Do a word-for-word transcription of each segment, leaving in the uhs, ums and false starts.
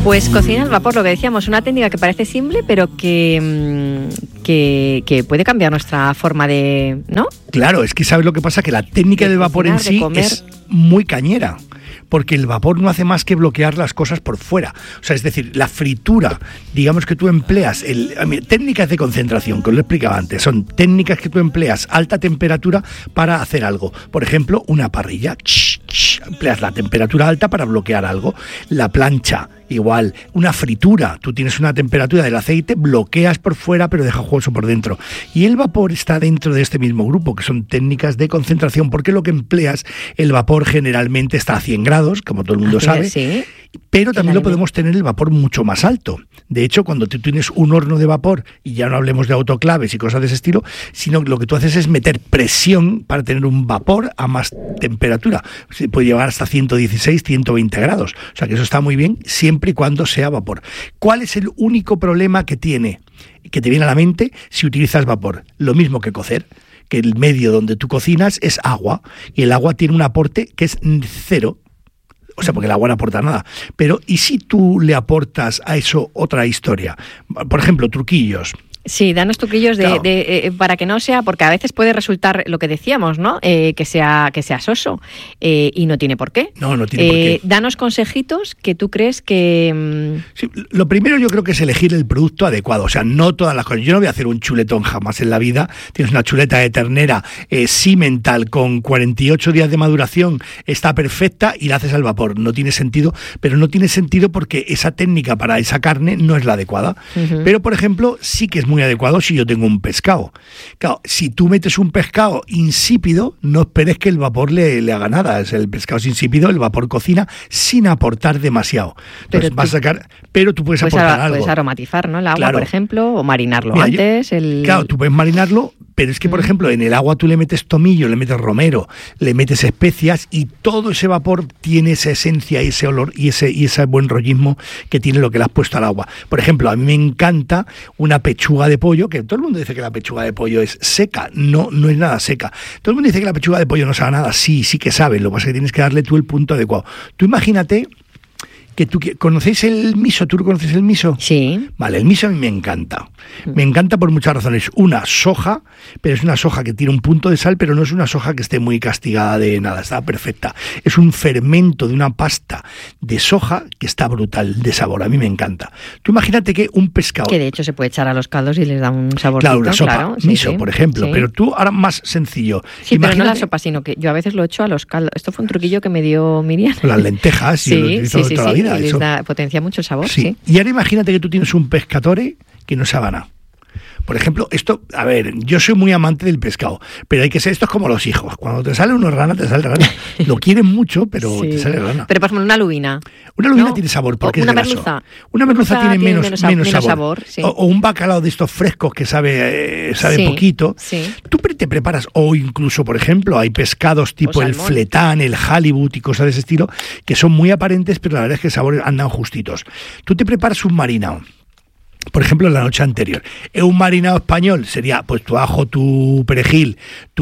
Pues cocina al vapor, lo que decíamos, una técnica que parece simple, pero que, que, que puede cambiar nuestra forma de... ¿no? Claro, es que ¿sabes lo que pasa? Que la técnica de del vapor cocinar, en sí es muy cañera. Porque el vapor no hace más que bloquear las cosas por fuera. O sea, es decir, la fritura, digamos que tú empleas, el, técnicas de concentración, que os lo explicaba antes, son técnicas que tú empleas a alta temperatura para hacer algo. Por ejemplo, una parrilla, empleas la temperatura alta para bloquear algo. La plancha, igual, una fritura, tú tienes una temperatura del aceite, bloqueas por fuera pero deja jugoso por dentro. Y el vapor está dentro de este mismo grupo, que son técnicas de concentración, porque lo que empleas, el vapor generalmente está a cien grados, como todo el mundo Así sabe, es, sí. Pero también lo podemos tener el vapor mucho más alto. De hecho, cuando tú tienes un horno de vapor, y ya no hablemos de autoclaves y cosas de ese estilo, sino que lo que tú haces es meter presión para tener un vapor a más temperatura. Se puede llegar hasta ciento dieciséis, ciento veinte grados. O sea que eso está muy bien siempre y cuando sea vapor. ¿Cuál es el único problema que tiene, que te viene a la mente si utilizas vapor? Lo mismo que cocer, que el medio donde tú cocinas es agua, y el agua tiene un aporte que es cero. O sea, porque el agua no aporta nada. Pero, ¿y si tú le aportas a eso otra historia? Por ejemplo, truquillos. Sí, danos truquillos de, claro. de, eh, para que no sea, porque a veces puede resultar lo que decíamos, ¿no? Eh, que sea que sea soso eh, y no tiene por qué. No, no tiene eh, por qué. Danos consejitos que tú crees que... Mmm... Sí, lo primero yo creo que es elegir el producto adecuado. O sea, no todas las cosas. Yo no voy a hacer un chuletón jamás en la vida. Tienes una chuleta de ternera eh, Simmental con cuarenta y ocho días de maduración, está perfecta y la haces al vapor. No tiene sentido, pero no tiene sentido porque esa técnica para esa carne no es la adecuada. Uh-huh. Pero, por ejemplo, sí que es muy muy adecuado si yo tengo un pescado. Claro, si tú metes un pescado insípido, no esperes que el vapor le, le haga nada. Es el pescado es insípido, el vapor cocina sin aportar demasiado. Entonces pero vas tú, a sacar, pero tú puedes, puedes aportar a, algo. Puedes aromatizar, ¿no? El agua, claro. por ejemplo, o marinarlo Mira, antes. Yo, el... Claro, tú puedes marinarlo, pero es que, por mm. ejemplo, en el agua tú le metes tomillo, le metes romero, le metes especias y todo ese vapor tiene esa esencia y ese olor y ese, y ese buen rollismo que tiene lo que le has puesto al agua. Por ejemplo, a mí me encanta una pechuga de pollo, que todo el mundo dice que la pechuga de pollo es seca. No, no es nada seca. Todo el mundo dice que la pechuga de pollo no sabe nada. Sí, sí que sabe. Lo que pasa es que tienes que darle tú el punto adecuado. Tú imagínate que tú ¿conocéis el miso? ¿Tú conoces el miso? Sí. Vale, el miso a mí me encanta. Me encanta por muchas razones. Una, soja, pero es una soja que tiene un punto de sal, pero no es una soja que esté muy castigada de nada, está perfecta. Es un fermento de una pasta de soja que está brutal de sabor, a mí me encanta. Tú imagínate que un pescado... Que de hecho se puede echar a los caldos y les da un saborcito. Claro, una sopa, claro, miso, sí, por ejemplo, sí. pero tú ahora más sencillo. Sí, imagínate... pero no la sopa, sino que yo a veces lo echo a los caldos. Esto fue un truquillo que me dio Miriam. Las lentejas, sí, y lo utilizo sí, sí, toda sí, la vida. Y les eso... da, potencia mucho el sabor, sí. sí. Y ahora imagínate que tú tienes un pescatore que no sabe nada. Por ejemplo, esto, a ver, yo soy muy amante del pescado, pero hay que ser, esto es como los hijos. Cuando te sale una rana, te sale rana. Lo quieren mucho, pero sí. te sale rana. Pero por ejemplo, una lubina. Una lubina ¿no? tiene sabor, porque una es graso. merluza. Una merluza tiene, tiene menos, menos, menos sabor. sabor sí. o, o un bacalao de estos frescos que sabe, eh, sabe sí, poquito. Sí. Tú te preparas, o incluso, por ejemplo, hay pescados tipo el fletán, el halibut y cosas de ese estilo, que son muy aparentes, pero la verdad es que el sabor andan justitos. Tú te preparas un marinado. Por ejemplo, la noche anterior. Un marinado español sería, pues tu ajo, tu perejil,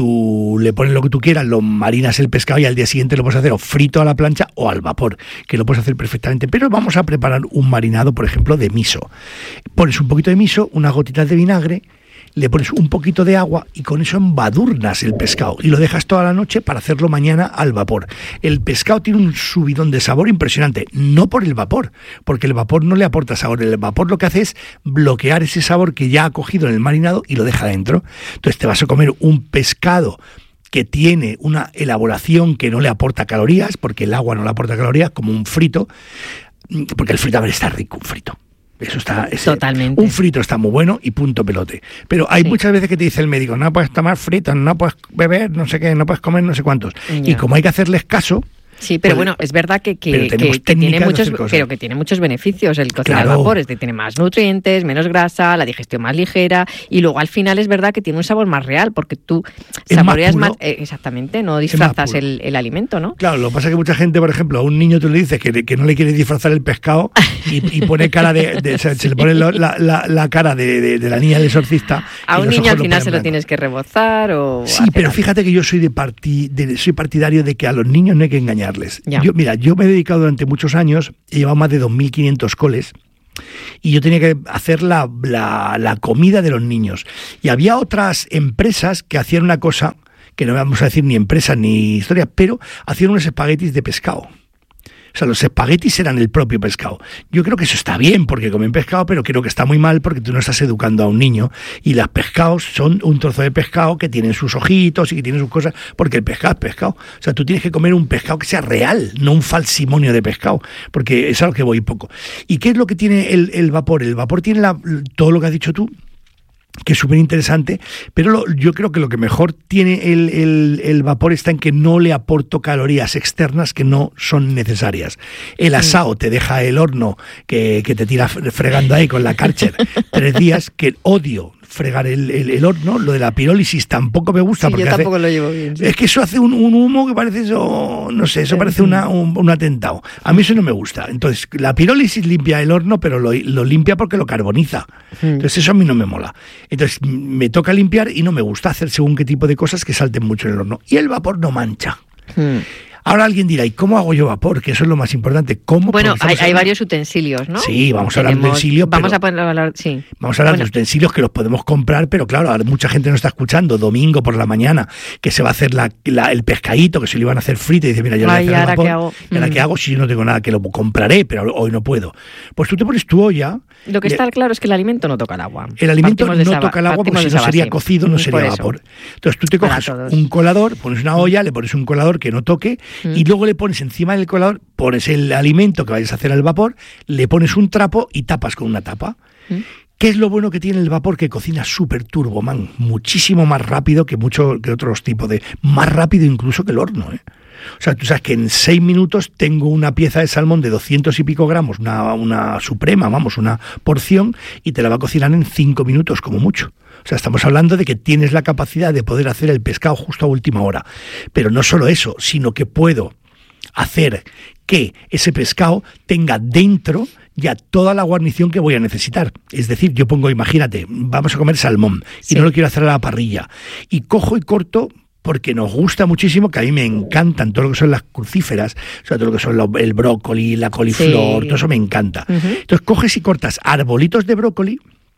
tú le pones lo que tú quieras, lo marinas el pescado y al día siguiente lo puedes hacer o frito a la plancha o al vapor, que lo puedes hacer perfectamente. Pero vamos a preparar un marinado, por ejemplo, de miso. Pones un poquito de miso, unas gotitas de vinagre, le pones un poquito de agua y con eso embadurnas el pescado y lo dejas toda la noche para hacerlo mañana al vapor. El pescado tiene un subidón de sabor impresionante, no por el vapor, porque el vapor no le aporta sabor. El vapor lo que hace es bloquear ese sabor que ya ha cogido en el marinado y lo deja dentro. Entonces te vas a comer un pescado que tiene una elaboración que no le aporta calorías, porque el agua no le aporta calorías, como un frito, porque el frito a ver está rico, un frito. Eso está, ese, totalmente. Un frito está muy bueno y punto pelote. Pero hay sí. muchas veces que te dice el médico, no puedes tomar fritos, no puedes beber, no sé qué, no puedes comer no sé cuántos. Ya. Y como hay que hacerles caso... Sí, pero pues, bueno, es verdad que, que, que, que tiene muchos, pero que tiene muchos beneficios el cocinar claro. al vapor, es que tiene más nutrientes, menos grasa, la digestión más ligera y luego al final es verdad que tiene un sabor más real porque tú es saboreas más, más eh, exactamente, no disfrazas el, el alimento, ¿no? Claro, lo que pasa es que mucha gente, por ejemplo, a un niño tú le dices que, que no le quiere disfrazar el pescado y, y pone cara de, de se, se le pone la, la, la cara de, de, de la niña del exorcista. A un niño al final se lo tienes que rebozar o sí, pero fíjate que yo soy de, parti, de soy partidario de que a los niños no hay que engañar. enseñarles. Yo, mira, yo me he dedicado durante muchos años, he llevado más de dos mil quinientos coles, y yo tenía que hacer la, la, la comida de los niños. Y había otras empresas que hacían una cosa, que no vamos a decir ni empresa ni historia, pero hacían unos espaguetis de pescado. O sea, los espaguetis eran el propio pescado. Yo creo que eso está bien porque comen pescado, pero creo que está muy mal porque tú no estás educando a un niño. Y los pescados son un trozo de pescado que tienen sus ojitos y que tienen sus cosas, porque el pescado es pescado. O sea, tú tienes que comer un pescado que sea real, no un falsimonio de pescado, porque es a lo que voy poco. ¿Y qué es lo que tiene el, el vapor? El vapor tiene la, todo lo que has dicho tú, que es súper interesante, pero lo, yo creo que lo que mejor tiene el, el, el vapor está en que no le aporto calorías externas que no son necesarias. El asado te deja el horno que, que te tira fregando ahí con la Karcher tres días, que odio fregar el, el, el horno. Lo de la pirólisis tampoco me gusta. Sí, porque yo tampoco hace, lo llevo bien. Sí. Es que eso hace un, un humo que parece eso, no sé, eso parece una, un, un atentado. A mí eso no me gusta. Entonces, la pirólisis limpia el horno, pero lo, lo limpia porque lo carboniza. Entonces, eso a mí no me mola. Entonces, me toca limpiar y no me gusta hacer según qué tipo de cosas que salten mucho en el horno. Y el vapor no mancha. Hmm. Ahora alguien dirá, ¿y cómo hago yo vapor? Que eso es lo más importante. ¿Cómo? Bueno, hay, hay varios utensilios, ¿no? Sí, vamos a hablar de utensilios. Vamos a poner, hablar, sí. Vamos a hablar bueno. de utensilios que los podemos comprar, pero claro, ahora mucha gente nos está escuchando domingo por la mañana que se va a hacer la, la, el pescadito, que se lo iban a hacer frito y dice, mira, yo Ay, le voy a hacer el vapor. ¿qué hago? ¿Y ahora mm. qué hago si yo no tengo nada que lo compraré, pero hoy no puedo? Pues tú te pones tu olla. Lo que está claro es que el alimento no toca el agua. El alimento no Saba, toca el agua porque si no sería cocido, no sería vapor. Entonces tú te coges un colador, pones una olla, le pones un colador que no toque mm. y luego le pones encima del colador, pones el alimento que vayas a hacer al vapor, le pones un trapo y tapas con una tapa. ¿Mm? ¿Qué es lo bueno que tiene el vapor? Que cocina súper turbo, man, muchísimo más rápido que muchos que otros tipos de... Más rápido incluso que el horno, ¿eh? O sea, tú sabes que en seis minutos tengo una pieza de salmón de doscientos y pico gramos, una, una suprema, vamos, una porción, y te la va a cocinar en cinco minutos, como mucho. O sea, estamos hablando de que tienes la capacidad de poder hacer el pescado justo a última hora. Pero no solo eso, sino que puedo hacer que ese pescado tenga dentro ya toda la guarnición que voy a necesitar. Es decir, yo pongo, imagínate, vamos a comer salmón sí. y no lo quiero hacer a la parrilla. Y cojo y corto, porque nos gusta muchísimo, que a mí me encantan todo lo que son las crucíferas, o sea, todo lo que son lo, el brócoli, la coliflor, sí. todo eso me encanta. Uh-huh. Entonces coges y cortas arbolitos de brócoli,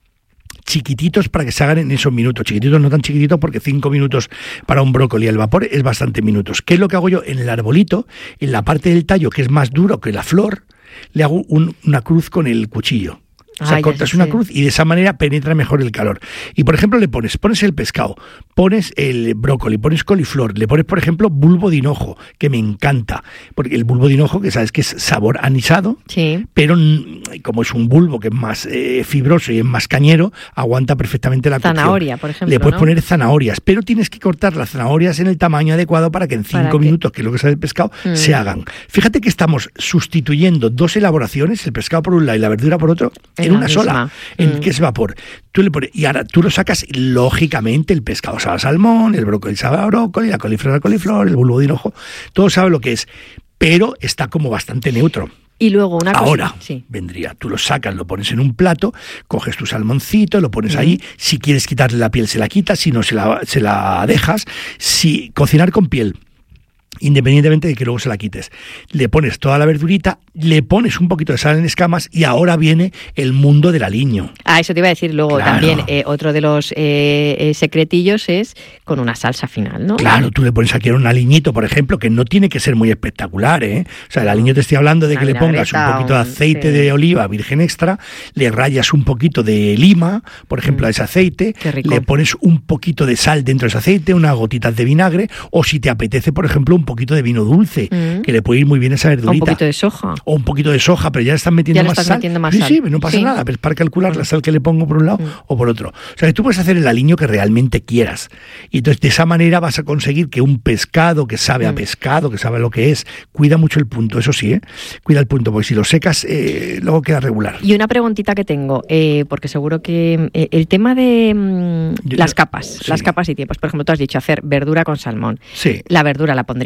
chiquititos para que se hagan en esos minutos, chiquititos no tan chiquititos porque cinco minutos para un brócoli al vapor es bastante minutos. ¿Qué es lo que hago yo? En el arbolito, en la parte del tallo que es más duro que la flor, le hago un, una cruz con el cuchillo. O sea, ah, cortas una cruz y de esa manera penetra mejor el calor. Y, por ejemplo, le pones, pones el pescado, pones el brócoli, pones coliflor, le pones, por ejemplo, bulbo de hinojo, que me encanta. Porque el bulbo de hinojo, que sabes que es sabor anisado, sí. pero como es un bulbo que es más eh, fibroso y es más cañero, aguanta perfectamente la cocción. Zanahoria, por ejemplo, le puedes ¿no? poner zanahorias, pero tienes que cortar las zanahorias en el tamaño adecuado para que en cinco minutos, que es lo que sale del pescado, mm. se hagan. Fíjate que estamos sustituyendo dos elaboraciones, el pescado por un lado y la verdura por otro, en, en una misma. sola. En mm. que es vapor. Tú le pones, y ahora tú lo sacas, y lógicamente el pescado sabe a salmón, el brócoli sabe a brócoli, la coliflor a coliflor, el bulbo de hinojo, todo sabe lo que es, pero está como bastante neutro. Y luego una cosa. Ahora sí. vendría, tú lo sacas, lo pones en un plato, coges tu salmoncito, lo pones mm. ahí, si quieres quitarle la piel se la quitas, si no se la, se la dejas, si cocinar con piel. Independientemente de que luego se la quites, le pones toda la verdurita, le pones un poquito de sal en escamas y ahora viene el mundo del aliño. Ah, eso te iba a decir luego claro. también, eh, otro de los eh, eh, secretillos es con una salsa final, ¿no? Claro, tú le pones aquí un aliñito, por ejemplo, que no tiene que ser muy espectacular, ¿eh? O sea, el aliño te estoy hablando de una que le pongas un poquito de aceite sí. de oliva virgen extra, le rayas un poquito de lima, por ejemplo, mm. a ese aceite, le pones un poquito de sal dentro de ese aceite, unas gotitas de vinagre, o si te apetece, por ejemplo, un poquito de vino dulce, mm. que le puede ir muy bien a esa verdurita. O un poquito de soja. O un poquito de soja, pero ya le están metiendo ya le más estás sal. Metiendo más sí, sal. sí, no pasa sí. nada, pero es para calcular mm. la sal que le pongo por un lado mm. o por otro. O sea, que tú puedes hacer el aliño que realmente quieras. Y entonces de esa manera vas a conseguir que un pescado que sabe mm. a pescado, que sabe lo que es, cuida mucho el punto, eso sí, ¿eh? Cuida el punto, porque si lo secas, eh, luego queda regular. Y una preguntita que tengo, eh, porque seguro que eh, el tema de mm, Yo, las capas, sí. las capas y tiempos, por ejemplo, tú has dicho hacer verdura con salmón. Sí. La verdura la pondrías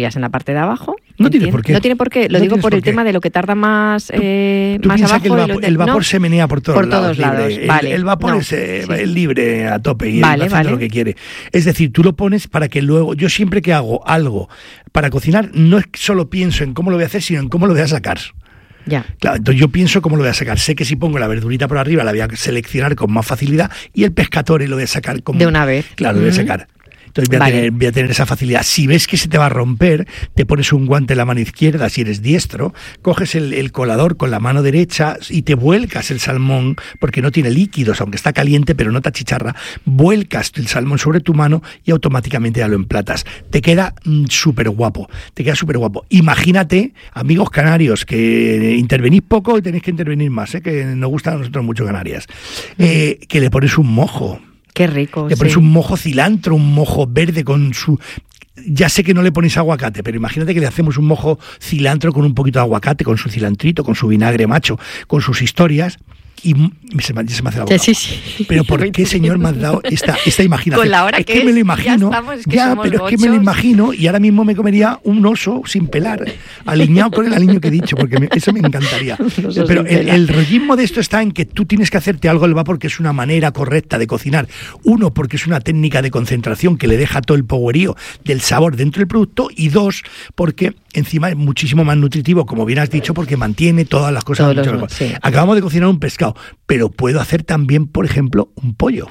enrollas en la parte de abajo. No tiene por qué. No tiene por qué. Lo no digo por el por tema de lo que tarda más, eh, tú, tú más abajo. Que el vapor, de, el vapor ¿no? se menea por todos por lados. Todos lados. El, vale. el vapor no, es eh, sí. libre a tope y vale, haciendo vale. lo que quiere. Es decir, tú lo pones para que luego... Yo siempre que hago algo para cocinar, no es solo pienso en cómo lo voy a hacer, sino en cómo lo voy a sacar. Ya. Claro, entonces yo pienso cómo lo voy a sacar. Sé que si pongo la verdurita por arriba la voy a seleccionar con más facilidad y el pescatore lo voy a sacar como... De una vez. Claro, lo voy a sacar. Entonces voy a, vale. tener, voy a tener esa facilidad. Si ves que se te va a romper, te pones un guante en la mano izquierda, si eres diestro, coges el, el colador con la mano derecha y te vuelcas el salmón, porque no tiene líquidos, aunque está caliente, pero no te achicharra, vuelcas el salmón sobre tu mano y automáticamente ya lo emplatas. Te queda mm, súper guapo, te queda súper guapo. Imagínate, amigos canarios, que intervenís poco y tenéis que intervenir más, ¿eh? Que nos gustan a nosotros mucho Canarias, eh, que le pones un mojo. Qué rico. Le pones sí. un mojo cilantro, un mojo verde con su... Ya sé que no le ponéis aguacate, pero imagínate que le hacemos un mojo cilantro con un poquito de aguacate, con su cilantrito, con su vinagre macho, con sus historias... Y se me, se me hace la boca. Sí, sí. Pero ¿por qué, señor, me has dado esta, esta imaginación? Con la hora es que, que es, me lo imagino. Ya, estamos, es que ya pero bochos. es que me lo imagino y ahora mismo me comería un oso sin pelar, alineado con el aliño que he dicho, porque me, eso me encantaría. Pero el, el rollismo de esto está en que tú tienes que hacerte algo al vapor, que es una manera correcta de cocinar. Uno, porque es una técnica de concentración que le deja todo el powerío del sabor dentro del producto. Y dos, porque encima es muchísimo más nutritivo, como bien has dicho, porque mantiene todas las cosas. Todos mucho los, sí. Acabamos de cocinar un pescado, pero puedo hacer también, por ejemplo, un pollo.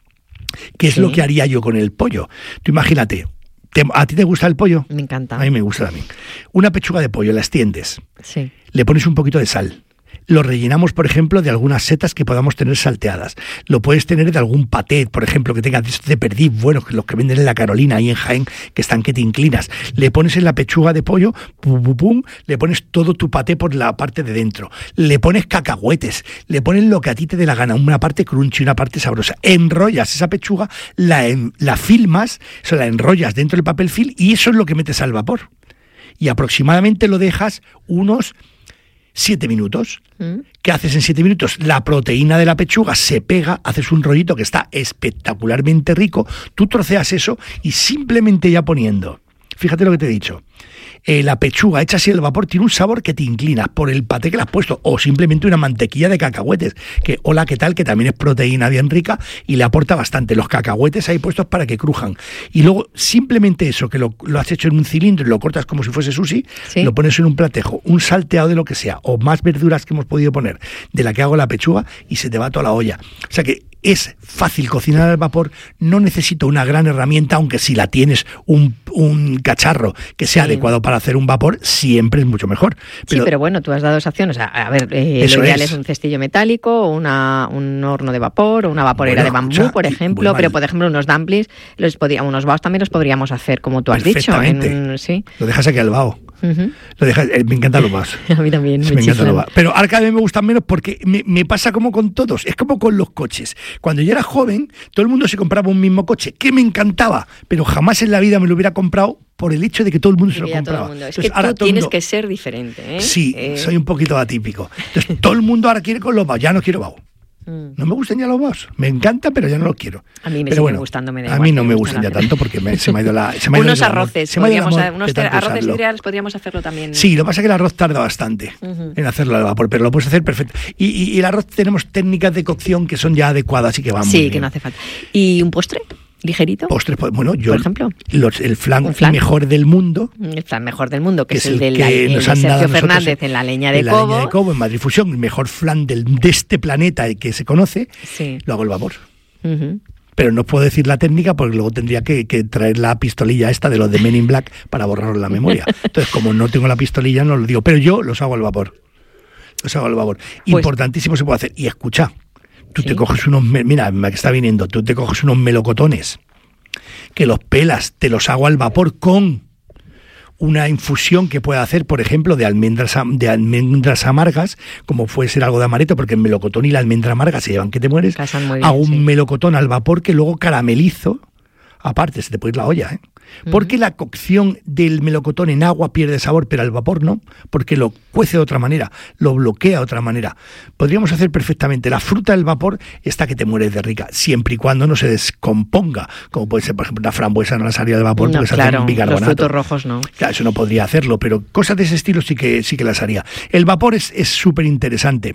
¿Qué es sí. lo que haría yo con el pollo? Tú imagínate, ¿te, ¿a ti te gusta el pollo? Me encanta. A mí me gusta también. Una pechuga de pollo, la extiendes, sí. le pones un poquito de sal. Lo rellenamos, por ejemplo, de algunas setas que podamos tener salteadas. Lo puedes tener de algún paté, por ejemplo, que tenga de perdiz, bueno, los que venden en la Carolina, ahí en Jaén, que están que te inclinas. Le pones en la pechuga de pollo, pum, pum, pum, le pones todo tu paté por la parte de dentro. Le pones cacahuetes, le pones lo que a ti te dé la gana, una parte crunchy, una parte sabrosa. Enrollas esa pechuga, la, la filmas, o sea, la enrollas dentro del papel film y eso es lo que metes al vapor. Y aproximadamente lo dejas unos... Siete minutos. ¿Mm? ¿Qué haces en siete minutos? La proteína de la pechuga se pega, haces un rollito que está espectacularmente rico, tú troceas eso y simplemente ya poniendo, fíjate lo que te he dicho, eh, la pechuga hecha así al vapor tiene un sabor que te inclinas por el paté que le has puesto, o simplemente una mantequilla de cacahuetes, que hola, ¿qué tal? Que también es proteína bien rica y le aporta bastante. Los cacahuetes ahí puestos para que crujan. Y luego simplemente eso, que lo, lo has hecho en un cilindro y lo cortas como si fuese sushi, ¿sí? Lo pones en un platejo, un salteado de lo que sea, o más verduras que hemos podido poner, de la que hago la pechuga, y se te va toda la olla. O sea que es fácil cocinar al vapor, no necesito una gran herramienta, aunque si la tienes un, un cacharro que sea sí. adecuado para hacer un vapor, siempre es mucho mejor. Pero, sí, pero bueno, tú has dado esa opción, o sea, a ver, eh, lo ideal es. es un cestillo metálico, una, un horno de vapor, o una vaporera bueno, de bambú, o sea, por ejemplo, pero por ejemplo unos dumplings, los podíamos, unos baos también los podríamos hacer, como tú has dicho. En, ¿sí? Lo dejas aquí al bao. Uh-huh. Lo dejas, eh, me encantan los vaos. A mí también. Me encantan los vaos. Pero ahora cada vez me gustan menos porque me, me pasa como con todos. Es como con los coches. Cuando yo era joven, todo el mundo se compraba un mismo coche, que me encantaba, pero jamás en la vida me lo hubiera comprado por el hecho de que todo el mundo se lo compraba. Mundo. Es Entonces, que tú tienes mundo... que ser diferente. ¿eh? Sí, eh... soy un poquito atípico. Entonces, todo el mundo ahora quiere con los vaos. Ya no quiero vaos. No me gustan ya los vaos. Me encanta, pero ya no los quiero. A mí me pero bueno, gustando, me da A igual, mí no me, me gustan ya tanto porque me, se me ha ido la... Se me ha unos ido arroces, podríamos, unos arroces y cereales podríamos hacerlo también. Sí, lo que pasa es que el arroz tarda bastante uh-huh. en hacerlo al vapor, pero lo puedes hacer perfecto. Y, y, y el arroz tenemos técnicas de cocción que son ya adecuadas y que van sí, muy bien. Sí, que no hace falta. ¿Y un postre? ¿Ligerito? Postres, bueno, yo, por ejemplo, los, el flan, flan mejor del mundo. El flan mejor del mundo, que, que es el, el, que la, el nos de han Sergio Fernández en la leña de en Cobo. La leña de Cobo, en Madrid Fusión, el mejor flan del, de este planeta que se conoce, sí. lo hago al vapor. Uh-huh. Pero no puedo decir la técnica porque luego tendría que, que traer la pistolilla esta de los de Men in Black para borrar la memoria. Entonces, como no tengo la pistolilla, no lo digo. Pero yo los hago al vapor. Los hago al vapor. Pues, importantísimo se puede hacer. Y escucha, tú ¿sí? te coges unos... Mira, me está viniendo. Tú te coges unos melocotones que los pelas, te los hago al vapor con una infusión que pueda hacer, por ejemplo, de almendras de almendras amargas, como puede ser algo de amaretto, porque el melocotón y la almendra amarga se llevan que te mueres. Bien, hago un sí. melocotón al vapor que luego caramelizo, aparte, se te puede ir la olla, ¿eh? Porque la cocción del melocotón en agua pierde sabor, pero al vapor no, porque lo cuece de otra manera, lo bloquea de otra manera. Podríamos hacer perfectamente la fruta del vapor, esta que te mueres de rica, siempre y cuando no se descomponga, como puede ser, por ejemplo, una frambuesa no la salida del vapor, no, porque claro, se hace un bicarbonato. Los frutos rojos no. Claro, eso no podría hacerlo, pero cosas de ese estilo sí que, sí que las haría. El vapor es súper interesante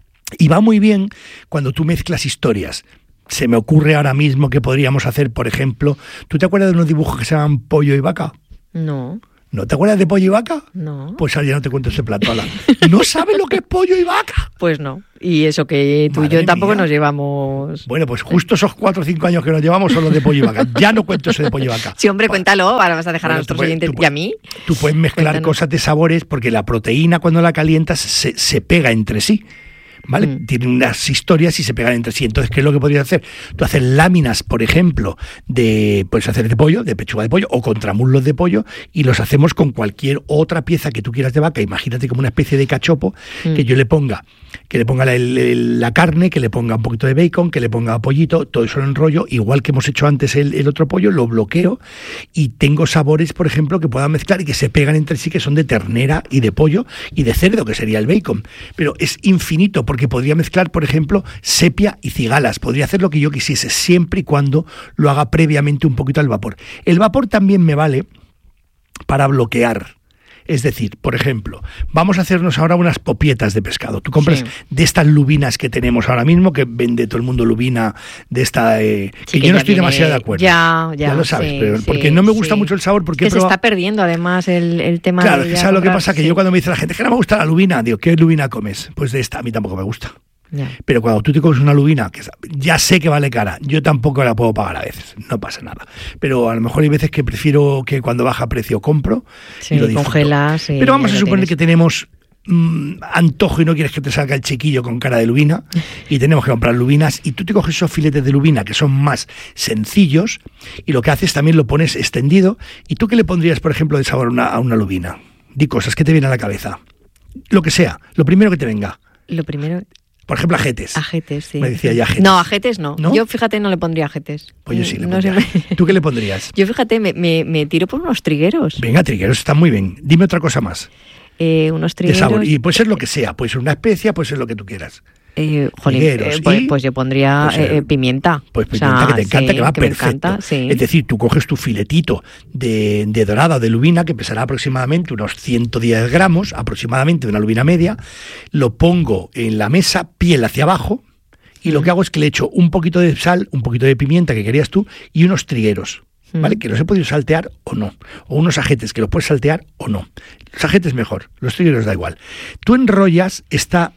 y va muy bien cuando tú mezclas historias. Se me ocurre ahora mismo que podríamos hacer, por ejemplo, ¿tú te acuerdas de unos dibujos que se llaman Pollo y Vaca? No. ¿No te acuerdas de Pollo y Vaca? No. Pues ahora ya no te cuento ese plato. Ala. ¿No sabes lo que es Pollo y Vaca? Pues no. Y eso que tú Madre y yo tampoco mía. nos llevamos... Bueno, pues justo esos cuatro o cinco años que nos llevamos son los de Pollo y Vaca. Ya no cuento eso de Pollo y Vaca. Sí, hombre, cuéntalo. Ahora vas a dejar Bueno, a nuestros puedes, oyentes puedes, y a mí. Tú puedes mezclar Cuéntanos. cosas de sabores porque la proteína cuando la calientas se, se pega entre sí. ¿Vale? Mm. Tienen unas historias y se pegan entre sí. Entonces, ¿qué es lo que podrías hacer? Tú haces láminas, por ejemplo, de puedes hacer de pollo, de pechuga de pollo o contramuslos de pollo y los hacemos con cualquier otra pieza que tú quieras de vaca. Imagínate como una especie de cachopo mm. que yo le ponga, que le ponga la, la carne, que le ponga un poquito de bacon, que le ponga pollito, todo eso lo enrollo, igual que hemos hecho antes el, el otro pollo, lo bloqueo y tengo sabores, por ejemplo, que puedan mezclar y que se pegan entre sí, que son de ternera y de pollo y de cerdo, que sería el bacon. Pero es infinito porque que podría mezclar, por ejemplo, sepia y cigalas. Podría hacer lo que yo quisiese, siempre y cuando lo haga previamente un poquito al vapor. El vapor también me vale para bloquear. Es decir, por ejemplo, vamos a hacernos ahora unas popietas de pescado. Tú compras sí. de estas lubinas que tenemos ahora mismo, que vende todo el mundo lubina de esta... Eh, sí, que, que yo no estoy viene, demasiado de acuerdo. Ya, ya, ya lo sabes, sí, pero sí, porque no me gusta sí. mucho el sabor. Porque que se está perdiendo además el, el tema claro, de... Claro, ¿sabes lo que pasa? Que sí. yo cuando me dice la gente que no me gusta la lubina, digo, ¿qué lubina comes? Pues de esta, a mí tampoco me gusta. Ya. Pero cuando tú te comes una lubina, que ya sé que vale cara, yo tampoco la puedo pagar a veces, no pasa nada. Pero a lo mejor hay veces que prefiero que cuando baja precio compro sí, y lo disfruto. Congelas, sí, pero vamos a suponer tienes. que tenemos mmm, antojo y no quieres que te salga el chiquillo con cara de lubina y tenemos que comprar lubinas y tú te coges esos filetes de lubina que son más sencillos y lo que haces también lo pones extendido. ¿Y tú qué le pondrías, por ejemplo, de sabor a una, a una lubina? Di cosas que te vienen a la cabeza. Lo que sea, lo primero que te venga. Lo primero... Por ejemplo, ajetes. Ajetes, sí. Me decía ya ajetes. No, ajetes no. no. Yo, fíjate, no le pondría ajetes. Pues yo sí le no pondría. Sé. ¿Tú qué le pondrías? Yo, fíjate, me, me, me tiro por unos trigueros. Venga, trigueros, están muy bien. Dime otra cosa más. Eh, unos trigueros. De sabor. Y puede ser lo que sea. Puede ser una especia, puede ser lo que tú quieras. Eh, jolín, eh, pues, pues yo pondría pues, eh, pimienta. Pues pimienta, o sea, que te encanta, sí, que va que perfecto. Encanta, sí. Es decir, tú coges tu filetito de, de dorada o de lubina, que pesará aproximadamente unos ciento diez gramos, aproximadamente de una lubina media, lo pongo en la mesa, piel hacia abajo, y mm. lo que hago es que le echo un poquito de sal, un poquito de pimienta, que querías tú, y unos trigueros. ¿Vale? Mm. Que los he podido saltear o no. O unos ajetes que los puedes saltear o no. Los ajetes mejor, los trigueros da igual. Tú enrollas esta...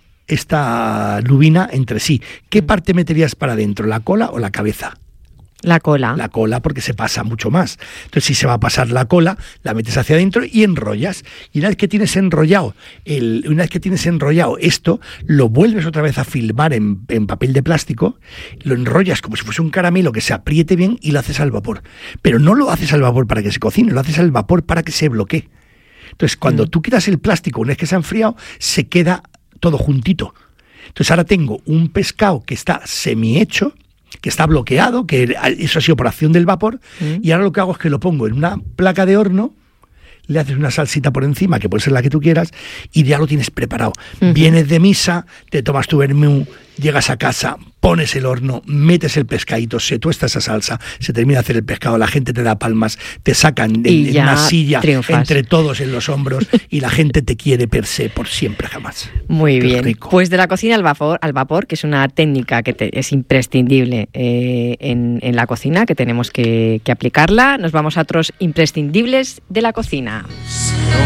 esta lubina entre sí. ¿Qué parte meterías para adentro? ¿La cola o la cabeza? La cola. La cola, porque se pasa mucho más. Entonces, si se va a pasar la cola, la metes hacia adentro y enrollas. Y una vez que tienes enrollado, el, una vez que tienes enrollado esto, lo vuelves otra vez a filmar en, en papel de plástico, lo enrollas como si fuese un caramelo que se apriete bien y lo haces al vapor. Pero no lo haces al vapor para que se cocine, lo haces al vapor para que se bloquee. Entonces, cuando mm. tú quitas el plástico, una vez que se ha enfriado, se queda todo juntito. Entonces ahora tengo un pescado que está semi-hecho, que está bloqueado, que eso ha sido por acción del vapor, mm. y ahora lo que hago es que lo pongo en una placa de horno, le haces una salsita por encima, que puede ser la que tú quieras, y ya lo tienes preparado. Uh-huh. Vienes de misa, te tomas tu vermú, llegas a casa, pones el horno, metes el pescadito, se tuesta esa salsa, se termina de hacer el pescado, la gente te da palmas, te sacan en, en una silla triunfas. Entre todos en los hombros y la gente te quiere per se por siempre jamás. Muy Qué bien. rico. Pues de la cocina al vapor, al vapor, que es una técnica que te, es imprescindible eh, en, en la cocina, que tenemos que, que aplicarla, nos vamos a otros imprescindibles de la cocina.